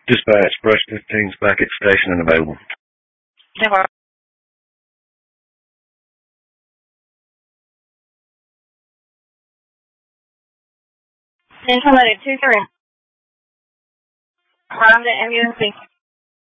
Dispatch, Brush 15's back at station and available. Never. 10-23. Find the ambulance.